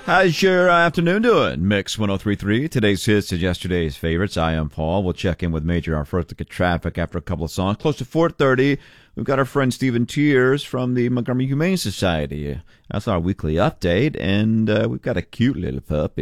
How's your afternoon doing? Mix 1033. Today's hits is yesterday's favorites. I am Paul. We'll check in with Major our first look at traffic after a couple of songs. Close to 4:30, we've got our friend Stephen Tiers from the Montgomery Humane Society. That's our weekly update, and we've got a cute little puppy.